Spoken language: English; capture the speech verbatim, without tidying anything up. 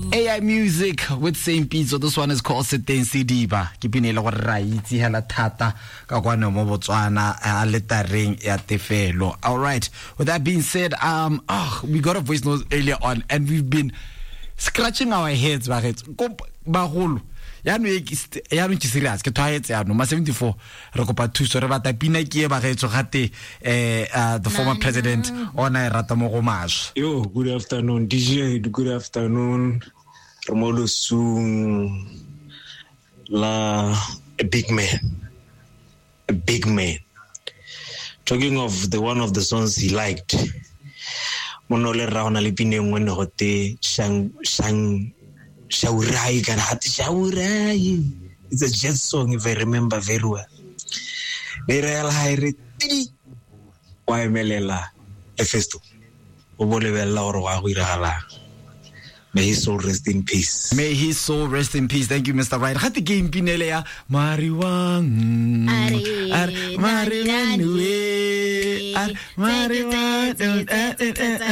A I music with Saint Pete. So this one is called Seteng Sidiba. Kipinela go ra itse hela thata ka kwana mo Botswana a letareng ya tefelo. All right. With that being said, um oh, we got a voice note earlier on and we've been scratching our heads ba get ba golo. Ya no ya no ke serious ke tshwaetse ya no ma seventy-four re kopa thuso re batla pina ke e ba getso gate eh the former president ona rata mo go maswa. Yo, good afternoon D J, good afternoon. Romolo Sung la a big man. A big man. Talking of the one of the songs he liked. Monole raona le pine ngwe ne gote shang shang Shaurai Garati Shaurai. It's a jazz song if I remember very well. Bereal Haire Tidi Why Melela Efesto Obolevella or Wahirahala. May his soul rest in peace. May his soul rest in peace. Thank you, Mister Right. Hati game Pinelea Mariwang Mariwang Mariwang